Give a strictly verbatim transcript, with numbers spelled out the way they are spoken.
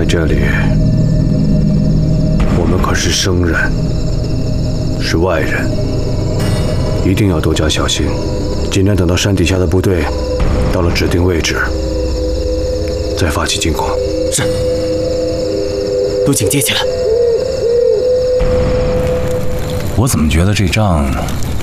在这里，我们可是生人，是外人，一定要多加小心，尽量等到山底下的部队到了指定位置，再发起进攻。 是，都警戒起来。 我怎么觉得这仗